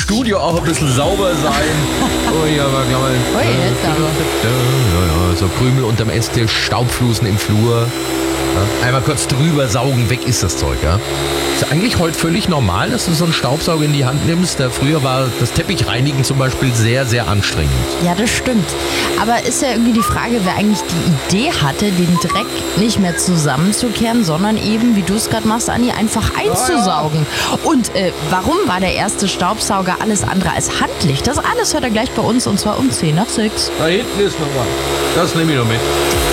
Studio auch ein bisschen sauber sein. Oh ja, war klar. Ui, jetzt aber. Ja, so Krümel unterm Esstisch, Staubflusen im Flur. Ja, einmal kurz drüber saugen, weg ist das Zeug, ja. Ist eigentlich heute völlig normal, dass du so einen Staubsauger in die Hand nimmst. Früher war das Teppichreinigen zum Beispiel sehr, sehr anstrengend. Ja, das stimmt. Aber ist ja irgendwie die Frage, wer eigentlich die Idee hatte, den Dreck nicht mehr zusammenzukehren, sondern eben, wie du es gerade machst, Andi, einfach einzusaugen. Und warum war der erste Staubsauger alles andere als handlich? Das alles hört er gleich bei uns und zwar um 10 nach 6. Da hinten ist noch was. Das nehme ich noch mit.